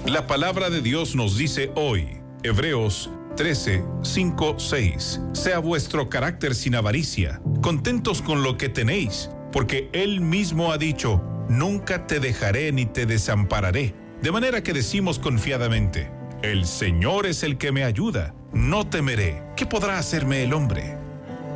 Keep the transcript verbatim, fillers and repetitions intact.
La palabra de Dios nos dice hoy, Hebreos trece, cinco, seis, sea vuestro carácter sin avaricia, contentos con lo que tenéis, porque Él mismo ha dicho, nunca te dejaré ni te desampararé. De manera que decimos confiadamente, el Señor es el que me ayuda, no temeré. ¿Qué podrá hacerme el hombre?